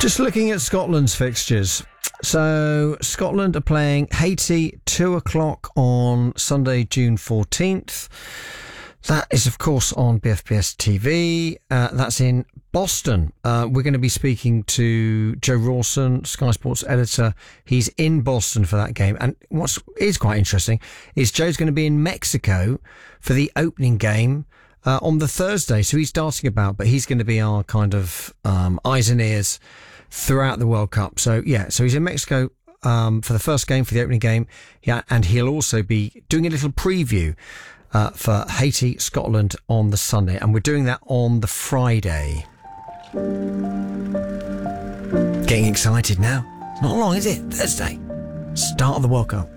Just looking at Scotland's fixtures. So Scotland are playing Haiti 2 o'clock on Sunday, June 14th. That is, of course, on BFPS TV. That's in Boston. We're going to be speaking to Joe Rawson, Sky Sports editor. He's in Boston for that game. And what is quite interesting is Joe's going to be in Mexico for the opening game on the Thursday. So he's darting about, but he's going to be our kind of eyes and ears throughout the World Cup. So, yeah, so he's in Mexico for the first game, for the opening game. Yeah, and he'll also be doing a little preview for Haiti, Scotland on the Sunday. And we're doing that on the Friday. Getting excited now. Not long, is it? Thursday. Start of the World Cup.